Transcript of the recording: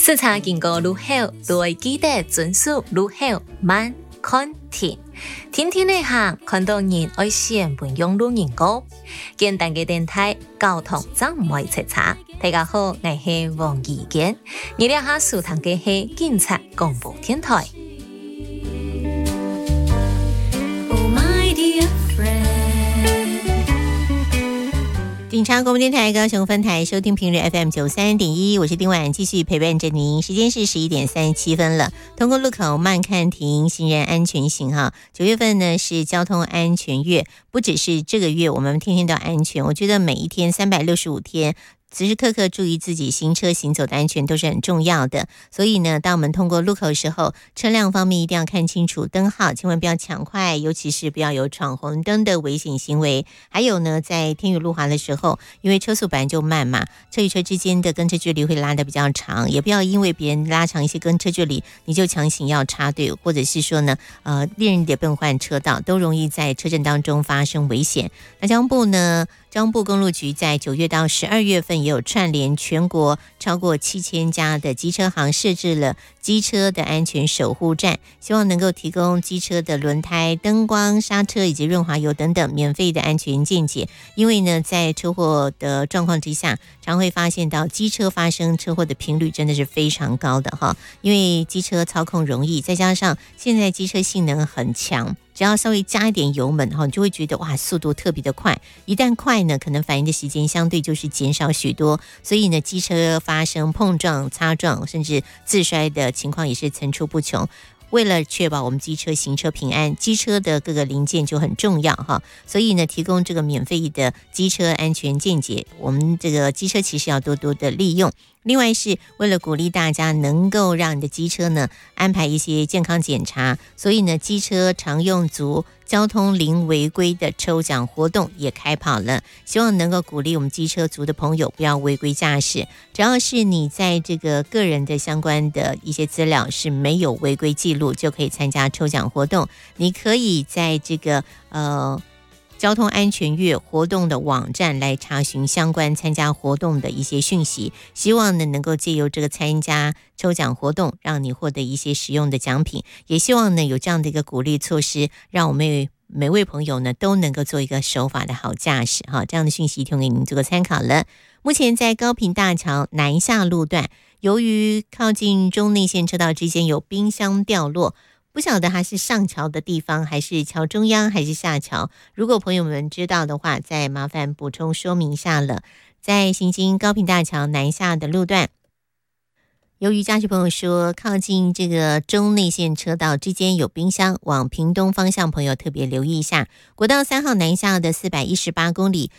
视察经过路后，都会记得遵守路后慢看停。天天的行，看到人爱先本用路人高。简单嘅电台交通真唔会出差。大家好，我是王怡健，你俩下收听嘅係警察廣播電台。 警察廣播電台高雄分台收聽頻率 FM93.1，我是丁婉，繼續陪伴着您。時間是11:37了。通過路口慢看停，行人安全行哈。9月份呢是交通安全月，不只是這個月我們天天都安全，我覺得每一天365天。時時刻刻注意自己行車行走的安全都是很重要的，所以呢，當我們通過路口的時候，車輛方面一定要看清楚燈號，千萬不要搶快，尤其是不要有闖紅燈的危險行為。還有呢，在天雨路滑的時候，因為車速本來就慢嘛，車與車之間的跟車距離會拉得比較長，也不要因為別人拉長一些跟車距離，你就強行要插隊，或者是說呢，令人得變換車道，都容易在車陣當中發生危險。那交通部呢，交通部公路局在9月到12月份也有串聯全國超過7000家的機車行，設置了機車的安全守護站，希望能夠提供機車的輪胎、燈光、剎車以及潤滑油等等免費的安全見解。因為呢，在車禍的狀況之下，常會發現到機車發生車禍的頻率真的是非常高的哈。因為機車操控容易，再加上現在機車性能很強，只要稍微加一點油門哈，你就會覺得哇，速度特別的快。一旦快呢，可能反應的時間相對就是減少許多，所以呢，機車發生碰撞、擦撞甚至自摔的情況也是層出不窮。為了確保我們機車行車平安，機車的各個零件就很重要哈，所以呢，提供這個免費的機車安全見解，我們這個機車其實要多多的利用。另外是為了鼓勵大家能夠讓你的機車呢安排一些健康檢查，所以呢，機車常用族交通零違規的抽獎活動也開跑了，希望能夠鼓勵我們機車族的朋友不要違規駕駛，只要是你在這個個人的相關的一些資料是沒有違規記錄，就可以參加抽獎活動。你可以在這個交通安全月活動的網站來查詢相關參加活動的一些訊息，希望呢能夠借由這個參加抽獎活動，讓你獲得一些實用的獎品，也希望呢有這樣的一個鼓勵措施，讓我們每位朋友呢都能夠做一個守法的好駕駛哈。這樣的訊息提供給您做個參考了。目前在高屏大橋南下路段，由於靠近中內線車道之間有冰箱掉落，不曉得它是上橋的地方還是橋中央還是下橋，如果朋友們知道的話，再麻煩補充說明一下了。在行經高屏大橋南下的路段，由於駕駛朋友說靠近這個中內線車道之間有冰箱，往屏東方向朋友特別留意一下。國道3號南下的418公里，